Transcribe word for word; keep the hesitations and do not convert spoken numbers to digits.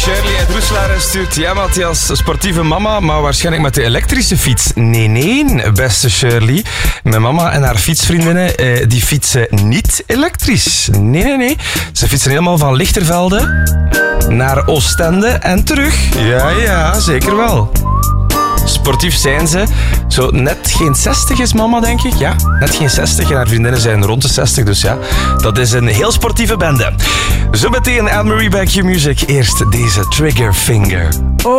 Shirley uit Roeselaar stuurt: ja, Matthias, sportieve mama, maar waarschijnlijk met de elektrische fiets. Nee, nee, beste Shirley. Mijn mama en haar fietsvriendinnen, eh, die fietsen niet elektrisch. Nee, nee, nee. Ze fietsen helemaal van Lichtervelde naar Oostende en terug. Ja, ja, zeker wel. Sportief zijn ze. Zo net geen zestig is mama, denk ik. Ja, net geen zestig. En haar vriendinnen zijn rond de zestig. Dus ja, dat is een heel sportieve bende. Zo meteen Anne-Marie bij Q-Music. Eerst deze Trigger Finger.